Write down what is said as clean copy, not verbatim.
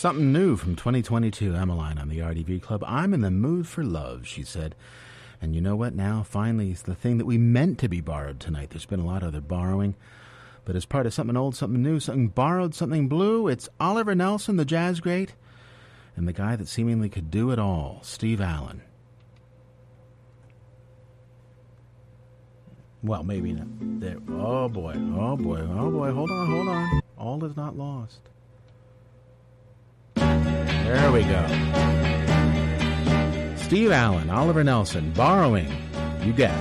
Something new from 2022, Emmeline on the RDV Club. I'm in the mood for love, she said. And you know what? Now, finally, it's the thing that we meant to be borrowed tonight. There's been a lot of other borrowing. But as part of something old, something new, something borrowed, something blue, it's Oliver Nelson, the jazz great, and the guy that seemingly could do it all, Steve Allen. Well, maybe not. There. Oh, boy. Oh, boy. Oh, boy. Hold on. All is not lost. There we go. Steve Allen, Oliver Nelson, borrowing. You guessed.